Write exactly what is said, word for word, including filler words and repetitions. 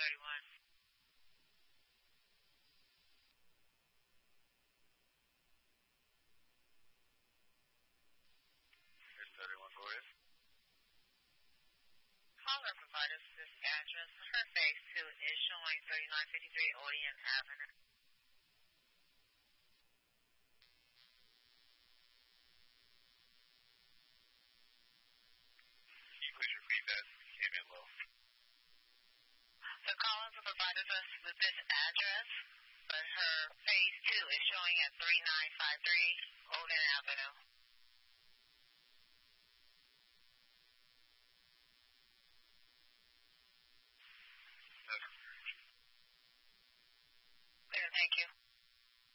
thirty-one. Miss thirty-one, go ahead. Caller provided us this address. Her phase two is showing thirty-nine fifty-three Odeon Avenue. Can you please repeat that? You came in low. The caller provided us with this address, but her phase two is showing at thirty-nine fifty-three Odeon Avenue.